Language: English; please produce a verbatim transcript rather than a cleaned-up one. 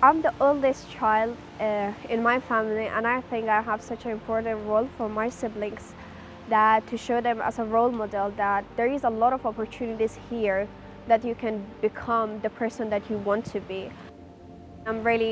I'm the oldest child uh, in my family, and I think I have such an important role for my siblings, that to show them as a role model that there is a lot of opportunities here that you can become the person that you want to be. I'm really